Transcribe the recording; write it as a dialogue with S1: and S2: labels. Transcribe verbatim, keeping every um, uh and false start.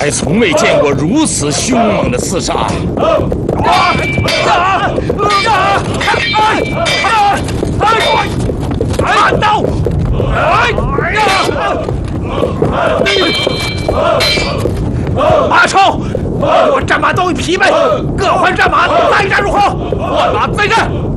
S1: 还从未见过如此凶猛的厮杀。
S2: 砍刀！马超，我战马都已疲惫，各换战马，再战如何？换马再战！